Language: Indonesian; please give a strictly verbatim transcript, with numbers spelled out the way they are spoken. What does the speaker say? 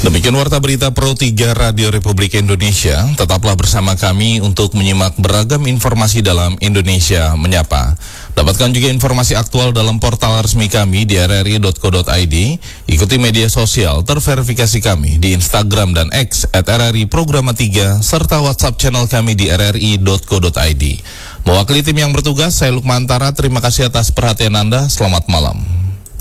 Demikian Warta Berita Pro tiga Radio Republik Indonesia. Tetaplah bersama kami untuk menyimak beragam informasi dalam Indonesia Menyapa. Dapatkan juga informasi aktual dalam portal resmi kami di r r i dot co dot i d. Ikuti media sosial terverifikasi kami di Instagram dan X at r r i programa tiga serta WhatsApp channel kami di r r i dot co dot i d. Mewakili tim yang bertugas, saya Lukmantara. Terima kasih atas perhatian Anda. Selamat malam.